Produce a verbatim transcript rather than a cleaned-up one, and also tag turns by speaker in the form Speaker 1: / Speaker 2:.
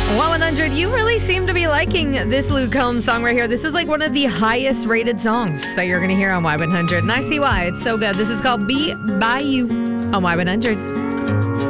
Speaker 1: Y one hundred, you really seem to be liking this Luke Combs song right here. This is like one of the highest rated songs that you're going to hear on Y one hundred, and I see why. It's so good. This is called Be By You on Y one hundred.